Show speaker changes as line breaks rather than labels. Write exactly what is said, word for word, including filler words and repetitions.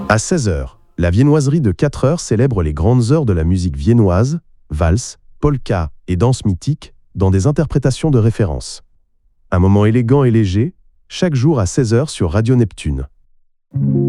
À seize heures, la viennoiserie de quatre heures célèbre les grandes heures de la musique viennoise, valse, polka et danse mythique, dans des interprétations de référence. Un moment élégant et léger, chaque jour à seize heures sur Radio Neptune.